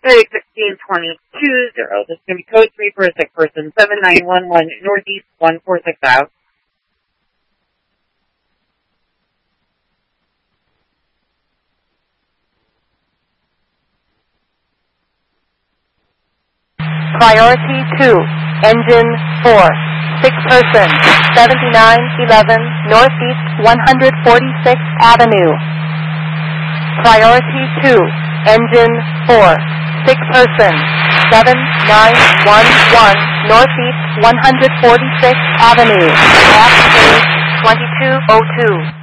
Medic 1622-0. This is going to be code 3 for a sick person. 7911 Northeast 146 out. Priority 2, Engine 4, sick person, 7911 Northeast 146th Avenue. Priority 2, Engine 4, sick person, 7911 Northeast 146th Avenue. Last page 2202.